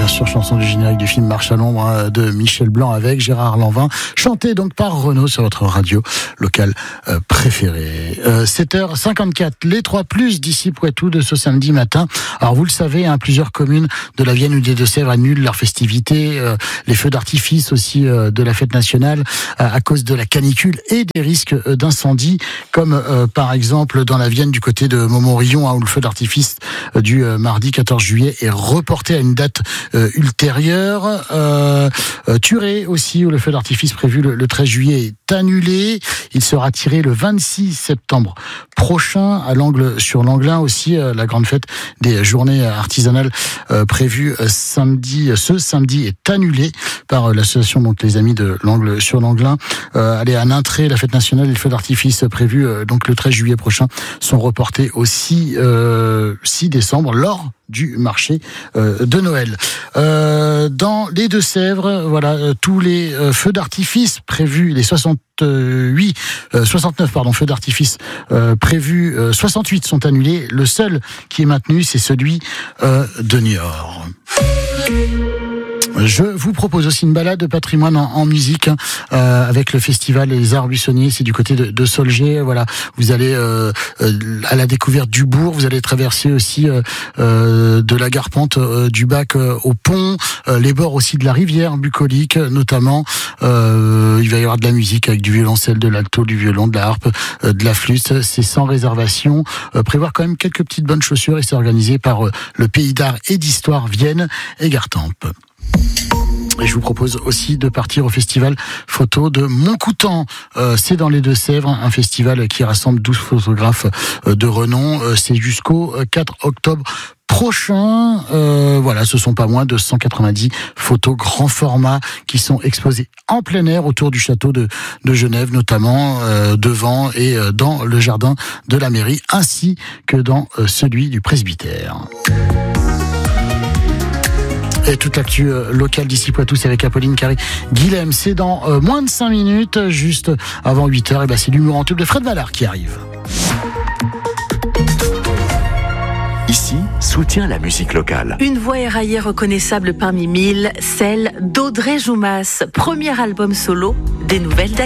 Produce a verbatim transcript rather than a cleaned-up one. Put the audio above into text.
bien sûr, chanson du générique du film Marche à l'ombre hein, de Michel Blanc avec Gérard Lanvin, chanté donc par Renaud sur votre radio locale euh, préférée. Euh, sept heures cinquante-quatre, les trois plus d'ici Poitou de ce samedi matin. Alors vous le savez, hein, plusieurs communes de la Vienne ou des Deux-Sèvres annulent leurs festivités, euh, les feux d'artifice aussi euh, de la fête nationale euh, à cause de la canicule et des risques euh, d'incendie, comme euh, par exemple dans la Vienne du côté de Montmorillon, hein, où le feu d'artifice euh, du euh, mardi quatorze juillet est reporté à une date euh, ultérieure. Euh, euh, Thurey aussi, où le feu d'artifice prévu le, le treize juillet est annulé. Il sera tiré le vingt-six septembre prochain. À l'Angle sur l'Anglin aussi, euh, la grande fête des journées artisanales euh, prévue euh, samedi, ce samedi est annulée par euh, l'association donc les amis de l'Angle sur l'Anglin. Euh, allez, à Nintré, la fête nationale et le feu d'artifice prévu euh, donc le treize juillet prochain sont reportés au six, euh, six décembre lors du marché euh, de Noël. Euh, dans les Deux-Sèvres, voilà, euh, tous les euh, feux d'artifice prévus, les soixante-huit, euh, soixante-neuf pardon, feux d'artifice euh, prévus, euh, soixante-huit sont annulés. Le seul qui est maintenu, c'est celui euh, de Niort. Je vous propose aussi une balade de patrimoine en, en musique hein, euh, avec le festival Les Arts Buissonniers, c'est du côté de, de Solgé. Voilà, vous allez euh, euh, à la découverte du bourg, vous allez traverser aussi euh, euh, de la Garpente euh, du Bac euh, au pont, euh, les bords aussi de la rivière bucolique notamment. Euh, il va y avoir de la musique avec du violoncelle, de l'alto, du violon, de la harpe, euh, de la flûte. C'est sans réservation. Euh, prévoir quand même quelques petites bonnes chaussures et c'est organisé par euh, le Pays d'Art et d'Histoire Vienne et Gartempe. Et je vous propose aussi de partir au festival photo de Montcoutan. Euh, c'est dans les Deux-Sèvres, un festival qui rassemble douze photographes euh, de renom. Euh, c'est jusqu'au quatre octobre prochain. Euh, voilà, ce sont pas moins de cent quatre-vingt-dix photos grand format qui sont exposées en plein air autour du château de, de Genève, notamment euh, devant et euh, dans le jardin de la mairie, ainsi que dans euh, celui du presbytère. Et toute l'actu euh, locale d'ici Poitou, c'est avec Apolline Carré-Guilhem. C'est dans euh, moins de cinq minutes, juste avant huit heures. Et ben c'est l'humour en tube de Fred Vallard qui arrive. Ici, soutient la musique locale. Une voix éraillée reconnaissable parmi mille, celle d'Audrey Joumas, premier album solo des Nouvelles d'Aquitaine.